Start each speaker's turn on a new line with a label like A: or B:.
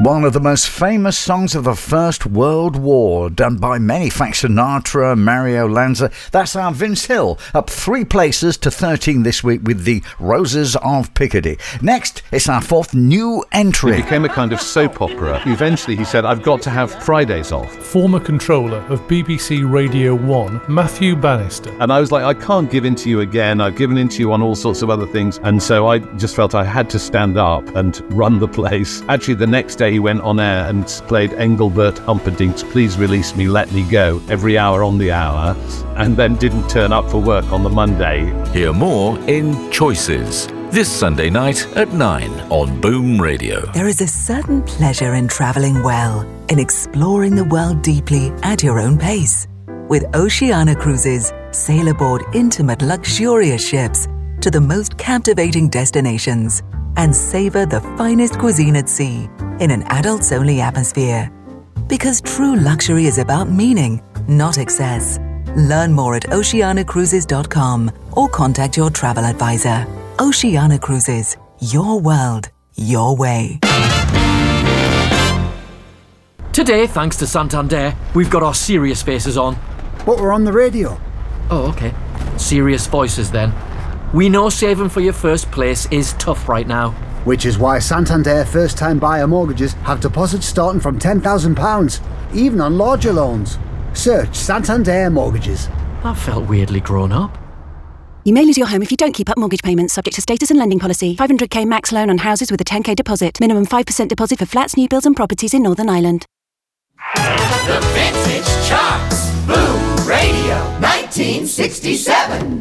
A: One of the most famous songs of the First World War, done by many, Frank Sinatra, Mario Lanza. That's our Vince Hill, up 3 places to 13 this week with the Roses of Picardy. Next, it's our 4th new entry.
B: It became a kind of soap opera. Eventually he said, I've got to have Fridays off.
C: Former controller of BBC Radio 1, Matthew Bannister.
B: And I was like, I can't give in to you again. I've given in to you on all sorts of other things. And so I just felt I had to stand up and run the place. Actually, the next day he went on air and played Engelbert Humperdinck's Please Release Me, Let Me Go every hour on the hour, and then didn't turn up for work on the Monday.
D: Hear more in Choices, this Sunday night at 9 on Boom Radio.
E: There is a certain pleasure in travelling well, in exploring the world deeply at your own pace. With Oceania Cruises, sail aboard intimate, luxurious ships to the most captivating destinations and savour the finest cuisine at sea in an adults-only atmosphere. Because true luxury is about meaning, not excess. Learn more at oceanacruises.com or contact your travel advisor. Oceania Cruises, your world, your way.
F: Today, thanks to Santander, we've got our serious faces on.
G: But we're on the radio.
F: Oh, okay. Serious voices then. We know saving for your first place is tough right now.
G: Which is why Santander first-time buyer mortgages have deposits starting from £10,000, even on larger loans. Search Santander Mortgages.
F: That felt weirdly grown up.
H: You may lose your home if you don't keep up mortgage payments, subject to status and lending policy. 500k max loan on houses with a 10k deposit. Minimum 5% deposit for flats, new builds and properties in Northern Ireland.
I: The Vintage Charts. Boom Radio 1967.